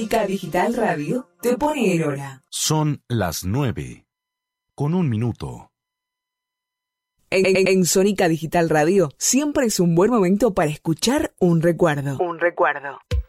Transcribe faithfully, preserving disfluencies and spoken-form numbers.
Sónica Digital Radio te pone en hora. Son las nueve, con un minuto. En, en, en Sónica Digital Radio siempre es un buen momento para escuchar un recuerdo. Un recuerdo.